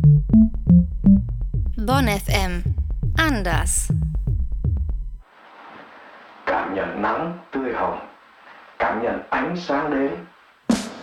Bonn FM. Anders. Cảm nhận nắng tươi hồng, cảm nhận ánh sáng đến